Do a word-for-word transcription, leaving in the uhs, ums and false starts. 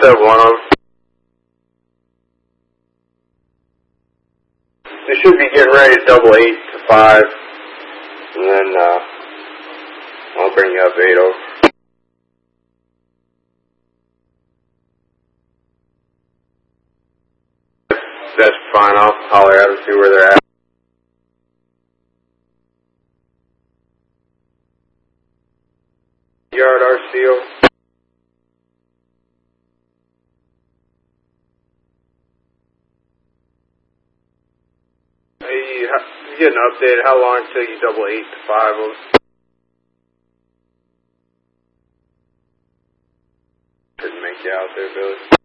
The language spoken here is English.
intercept one of them. They should be getting ready to double eight to five, and then uh, I'll bring you up eight over. That's fine. I'll holler at them, see where they're at. Yard R C O. Hey, you getting updated? How long until you double eight to five of them? Couldn't make you out there, Billy.